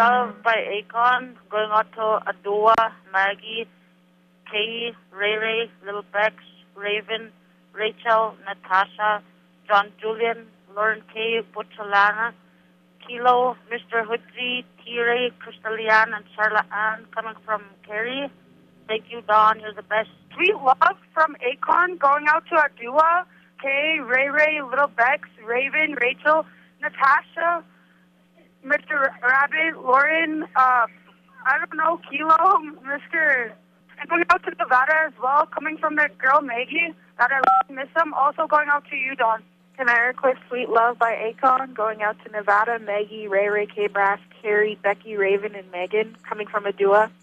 Love by Akon, going out to Adua, Maggie, Kay, Ray Ray, Little Bex, Raven, Rachel, Natasha, John Julian, Lauren K, Butchalana, Kilo, Mr. Hoodsie, T-Ray, Crystalian, and Charlotte Ann, coming from Kerry. Thank you, Dawn. You're the best. Sweet Love from Akon, going out to Adua, Kay, Ray Ray, Little Bex, Raven, Rachel, Natasha, Mr. Rabbit, Lauren, I don't know, Kilo, Mr. And going out to Nevada as well, coming from that girl Maggie, that I miss them. Also going out to you, Dawn. Can I request Sweet Love by Akon, going out to Nevada, Maggie, Ray Ray, K-Brass, Carrie, Becky, Raven, and Megan, coming from Adua?